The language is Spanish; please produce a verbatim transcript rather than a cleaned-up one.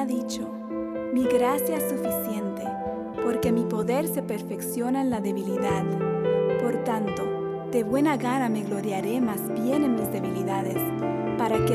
ha dicho, mi gracia es suficiente, porque mi poder se perfecciona en la debilidad. Por tanto, de buena gana me gloriaré más bien en mis debilidades, para que